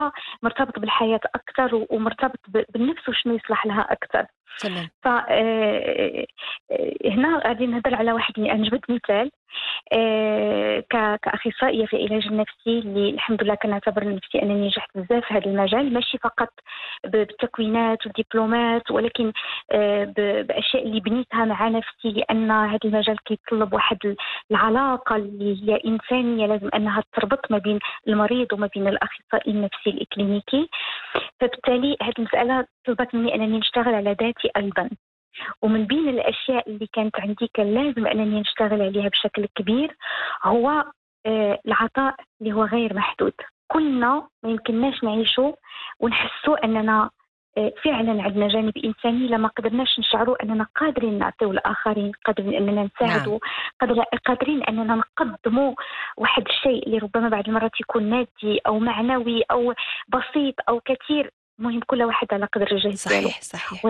مرتبط بالحياة أكثر ومرتبط بالنفس وشنو يصلح لها أكثر. تمام. ف هنا غادي نهضر على واحد اللي أنجبت مثال كأخصائية في العلاج النفسي، اللي الحمد لله كنعتبر نفسي أنني نجحت بزاف في هذا المجال، ماشي فقط بالتكوينات والدبلومات، ولكن بأشياء اللي بنيتها مع نفسي، لأن هذا المجال كيتطلب واحد العلاقة اللي هي إنسانية، لازم أنها تربط ما بين المريض وما بين الأخصائي النفسي الإكلينيكي. فبالتالي هذه المسألة طلبت مني أنني نشتغل على ذاتي أيضا، ومن بين الأشياء اللي كانت عندي كان لازم أنني نشتغل عليها بشكل كبير هو العطاء اللي هو غير محدود. كلنا ما يمكنناش نعيشوا ونحسوا أننا فعلا عندنا جانب إنساني لما قدرناش نشعروا أننا قادرين نعطيو الآخرين، قادرين أننا نعم. نساعدوا، قادرين أننا نقدموا واحد الشيء اللي ربما بعض المرات يكون مادي أو معنوي أو بسيط أو كثير، مهم كل واحد على قدر الجهد ديالو. صحيح صحيح.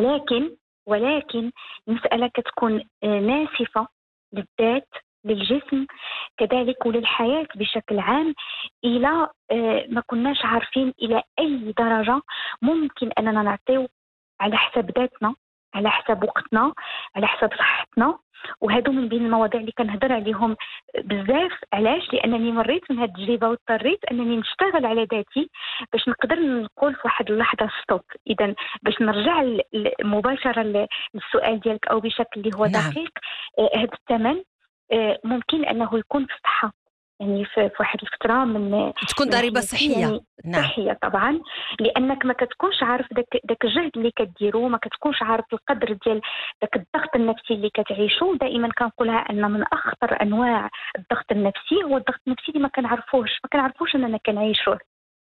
ولكن المسألة كتكون ناسفة للذات، للجسم كذلك وللحياة بشكل عام، إلى ما كناش عارفين إلى أي درجة ممكن أننا نعطيو على حساب ذاتنا، على حساب وقتنا، على حساب صحتنا. وهذو من بين المواضيع اللي كنهضر عليهم بزاف. علاش؟ لأنني مريت من هذه التجربة واضطريت أنني نشتغل على ذاتي باش نقدر نقول في واحد اللحظة ستوب. إذا باش نرجع مباشرة للسؤال ديالك أو بشكل اللي هو نعم. دقيق، هذا الثمن ممكن أنه يكون في الصحة، يعني في واحد الفترة تكون من ضريبة حياتي، صحية. يعني نعم. صحية طبعا، لأنك ما كتكونش عارف داك الجهد اللي كديرو، ما كتكونش عارف القدر ديال داك الضغط النفسي اللي كتعيشو. دائما كنقولها أن من أخطر أنواع الضغط النفسي هو الضغط النفسي اللي ما كنعرفوش أننا كنعيشوه.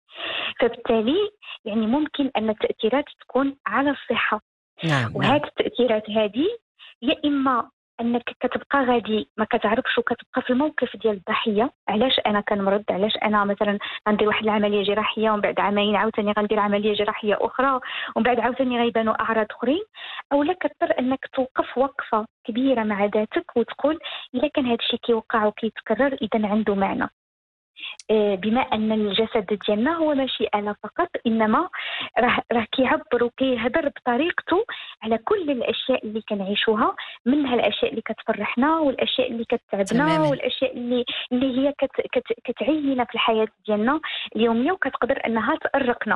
فبالتالي يعني ممكن أن التأثيرات تكون على الصحة، نعم. وهذه التأثيرات هذه يا إما أنك كتبقى غادي ما كتعرفش وكتبقى في الموقف ديال الضحية. علاش أنا كنمرض؟ علاش أنا مثلا غندير واحد العملية جراحية ومن بعد عامين عاوتاني غندير عملية جراحية أخرى ومن بعد عاوتاني غيبانوا أعراض أخرين؟ أو لا كتضطر أنك توقف وقفة كبيرة مع ذاتك وتقول إذا كان هذا الشيء كيوقع وكيتكرر إذا عنده معنى. بما أن الجسد ديالنا هو ماشي آلة فقط، إنما راه كيعبر وكيهضر بطريقته على كل الأشياء اللي كنعيشوها، منها الأشياء اللي كتفرحنا والأشياء اللي كتعبنا تماما. والأشياء اللي هي كتعيننا في الحياة ديالنا اليومية وكتقدر أنها تأرقنا.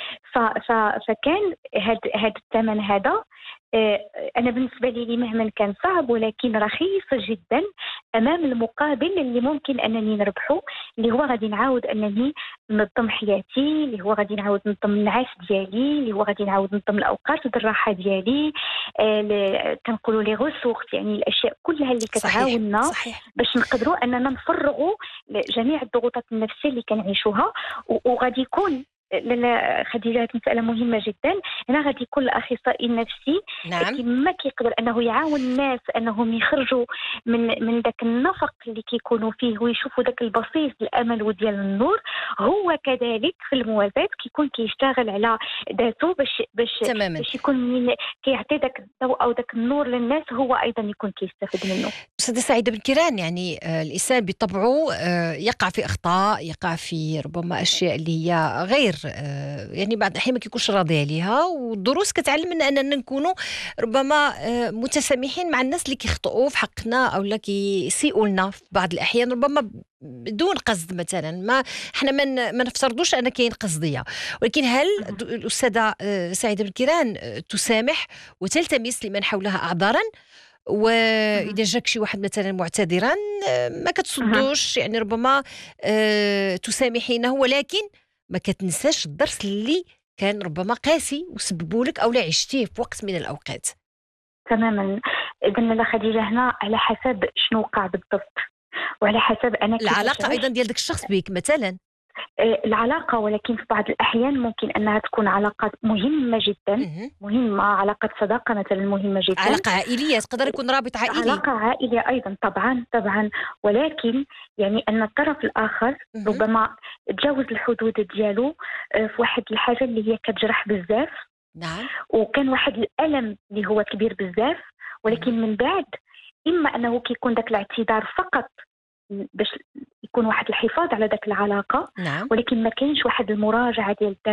فكان هذا الثمن هذا أنا بالنسبة لي مهما كان صعب ولكن رخيص جدا أمام المقابل اللي ممكن أنني نربحه، اللي هو غادي نعاود أنني ننظم حياتي، اللي هو غادي نعاود ننظم النعاس ديالي، اللي هو غادي نعاود ننظم الأوقات ديال الراحة ديالي، كنقولوا لي غوسورس، يعني الأشياء كلها اللي صحيح كتعاوننا صحيح. باش نقدروا أننا نفرغوا جميع الضغوطات النفسية اللي كنعيشوها. وغادي يكون لا خديجة، مسألة مهمة جدا. هنا غادي يكون الأخصائي النفسي نعم. كما كيقدر أنه يعاون الناس أنهم يخرجوا من ذاك النفق اللي كيكونوا فيه ويشوفوا ذاك البصيص الأمل وديال النور، هو كذلك في الموازاة كيكون كيشتغل على ذاته تماما. باش يكون كيعطي ذاك الضوء أو ذاك النور للناس، هو أيضا يكون كيستفد منه. أستاذة سعيدة بن كيران، يعني الإنسان بطبعه يقع في أخطاء، يقع في ربما أشياء اللي هي غير يعني بعض الأحيان ما كيكونش راضي عليها، والدروس كتعلمنا أننا نكونوا ربما متسامحين مع الناس اللي كيخطئوا في حقنا أو اللي كيسيئوا لنا في بعض الأحيان، ربما بدون قصد. مثلا ما احنا ما نفترضوش أن كاين قصدية، ولكن هل الأستاذة سعيدة بن كيران تسامح وتلتمس لمن حولها أعذارا؟ وإذا جاك شي واحد مثلا معتذرا ما كتصدوش، يعني ربما تسامحينه، ولكن ما كتنساش الدرس اللي كان ربما قاسي وسببوا لك أو لا عشتيه في وقت من الأوقات. تماما. إذن لا خديجة، هنا على حسب شنو وقع بالضبط وعلى حسب أنا كيفاش العلاقة أيضا عشت ديال داك الشخص بك مثلا. العلاقة، ولكن في بعض الأحيان ممكن أنها تكون علاقات مهمة جدا، مهمة، علاقة صداقة مثلا مهمة جدا، علاقة عائلية، تقدر يكون رابط عائلي، علاقة عائلية أيضا طبعا طبعا. ولكن يعني أن الطرف الآخر ربما تجاوز الحدود ديالو في واحد الحاجة اللي هي كتجرح بزاف. نعم. وكان واحد الألم اللي هو كبير بزاف، ولكن من بعد إما أنه كيكون داك الاعتذار فقط باش يكون واحد الحفاظ على ذاك العلاقه، نعم. ولكن ما كاينش واحد المراجعه ديال